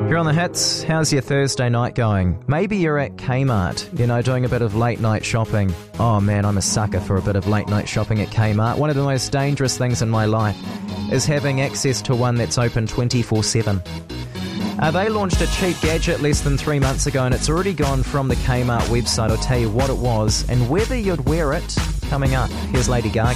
You're on the hits. How's your Thursday night going? Maybe you're at Kmart, doing a bit of late night shopping. Oh man, I'm a sucker for a bit of late night shopping at Kmart. One of the most dangerous things in my life is having access to one that's open 24/7. They launched a cheap gadget less than 3 months ago and it's already gone from the Kmart website. I'll tell you what it was and whether you'd wear it coming up. Here's Lady Gaga.